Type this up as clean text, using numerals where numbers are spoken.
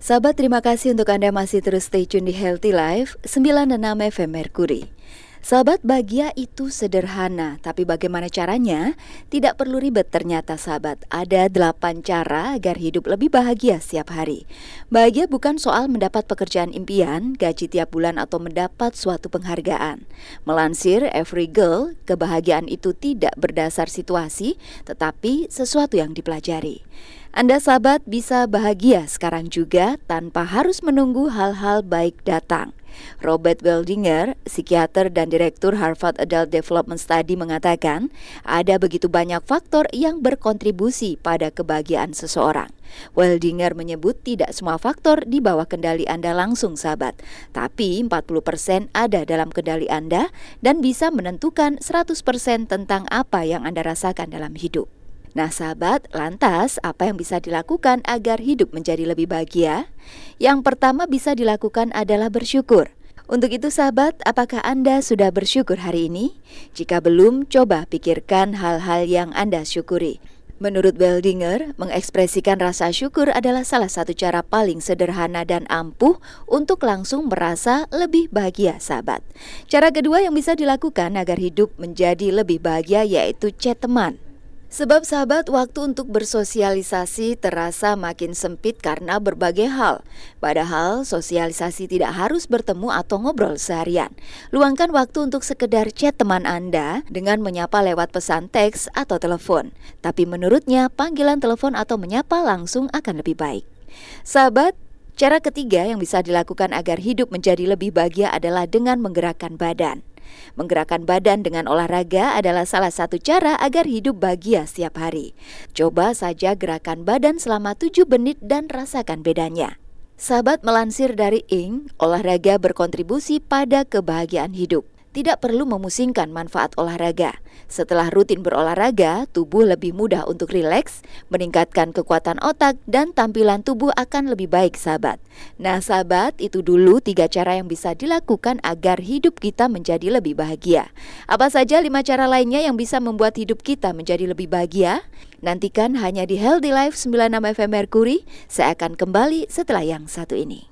Sahabat, terima kasih untuk Anda masih terus stay tune di Healthy Life 96 FM Mercury. Sahabat, bahagia itu sederhana, tapi bagaimana caranya? Tidak perlu ribet ternyata sahabat. Ada 8 cara agar hidup lebih bahagia setiap hari. Bahagia bukan soal mendapat pekerjaan impian, gaji tiap bulan atau mendapat suatu penghargaan. Melansir Every Girl, kebahagiaan itu tidak berdasar situasi, tetapi sesuatu yang dipelajari. Anda sahabat bisa bahagia sekarang juga tanpa harus menunggu hal-hal baik datang. Robert Waldinger, psikiater dan direktur Harvard Adult Development Study mengatakan, ada begitu banyak faktor yang berkontribusi pada kebahagiaan seseorang. Waldinger menyebut tidak semua faktor di bawah kendali Anda langsung sahabat, tapi 40% ada dalam kendali Anda dan bisa menentukan 100% tentang apa yang Anda rasakan dalam hidup. Nah sahabat, lantas apa yang bisa dilakukan agar hidup menjadi lebih bahagia? Yang pertama bisa dilakukan adalah bersyukur. Untuk itu sahabat, apakah Anda sudah bersyukur hari ini? Jika belum, coba pikirkan hal-hal yang Anda syukuri. Menurut Waldinger, mengekspresikan rasa syukur adalah salah satu cara paling sederhana dan ampuh untuk langsung merasa lebih bahagia sahabat. Cara kedua yang bisa dilakukan agar hidup menjadi lebih bahagia yaitu chat teman. Sebab sahabat, waktu untuk bersosialisasi terasa makin sempit karena berbagai hal. Padahal sosialisasi tidak harus bertemu atau ngobrol seharian. Luangkan waktu untuk sekedar chat teman Anda dengan menyapa lewat pesan teks atau telepon. Tapi menurutnya panggilan telepon atau menyapa langsung akan lebih baik. Sahabat, cara ketiga yang bisa dilakukan agar hidup menjadi lebih bahagia adalah dengan menggerakkan badan. Menggerakkan badan dengan olahraga adalah salah satu cara agar hidup bahagia setiap hari. Coba saja gerakan badan selama 7 menit dan rasakan bedanya. Sahabat, melansir dari Inc., olahraga berkontribusi pada kebahagiaan hidup. Tidak perlu memusingkan manfaat olahraga. Setelah rutin berolahraga, tubuh lebih mudah untuk rileks, meningkatkan kekuatan otak, dan tampilan tubuh akan lebih baik sahabat. Nah sahabat, itu dulu 3 cara yang bisa dilakukan agar hidup kita menjadi lebih bahagia. Apa saja 5 cara lainnya yang bisa membuat hidup kita menjadi lebih bahagia? Nantikan hanya di Healthy Life 96 FM Mercury. Saya akan kembali setelah yang satu ini.